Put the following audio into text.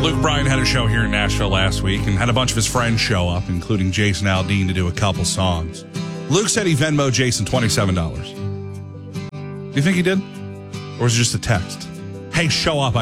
Luke Bryan had a show here in Nashville last week and had a bunch of his friends show up, including Jason Aldean, to do a couple songs. Luke said he Venmoed Jason $27. Do you think he did? Or was it just a text? Hey, show up.